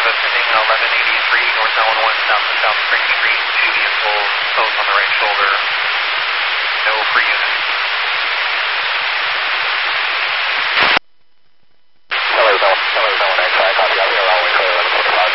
ascending 1183 North 911 south to South Spring Street, 2 vehicles, both on the right shoulder.